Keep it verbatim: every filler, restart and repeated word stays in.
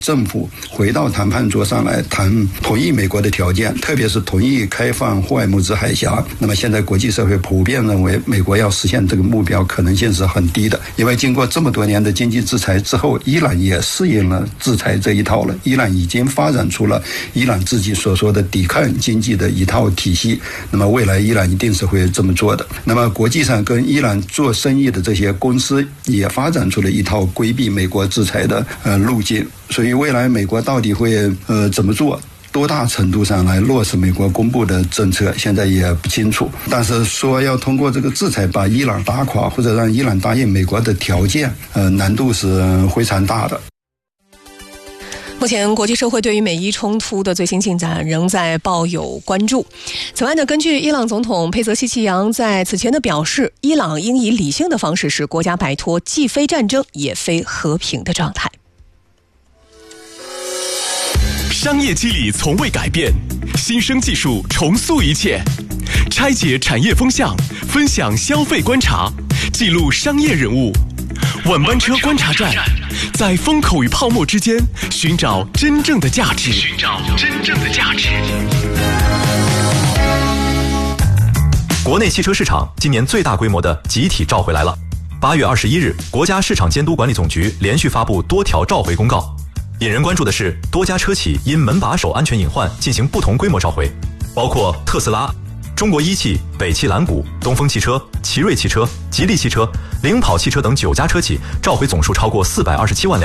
政府回到谈判桌上来谈同意美国的条件，特别是同意开放霍尔木兹海峡。那么现在国际社会普遍认为美国要实现这个目标可能性是很低的，因为经过这么多年的经济制裁之后，伊朗也适应了制裁这一套了。伊朗已经发展出了伊朗自己所说的抵抗经济的一套体系，那么未来伊朗一定是会这么做的。那么国际上跟伊朗做生意的这些公司也发展出了一套规避美国制裁的呃路径。所以未来美国到底会呃怎么做，多大程度上来落实美国公布的政策，现在也不清楚。但是说要通过这个制裁把伊朗打垮，或者让伊朗答应美国的条件，呃，难度是非常大的。 目前国际社会对于美伊冲突的最新进展仍在抱有关注。此外呢，根据伊朗总统佩泽西奇扬在此前的表示，伊朗应以理性的方式使国家摆脱既非战争也非和平的状态。 商业机理从未改变，新生技术重塑一切，拆解产业风向，分享消费观察，记录商业人物。晚班车观察站，在风口与泡沫之间寻找真正的价值。寻找真正的价值。 国内汽车市场今年最大规模的集体召回来了。八月二十一日，国家市场监督管理总局连续发布多条召回公告。引人关注的是，多家车企因门把手安全隐患进行不同规模召回，包括特斯拉、中国一汽、北汽蓝谷、东风汽车、奇瑞汽车、吉利汽车、领跑汽车等九家车企召回总数超过四百二十七万辆。